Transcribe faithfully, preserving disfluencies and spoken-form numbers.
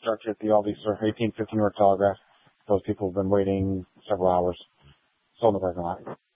starts at the Aldi store, eighteen fifty North Telegraph. Those people have been waiting several hours. Still in the parking lot.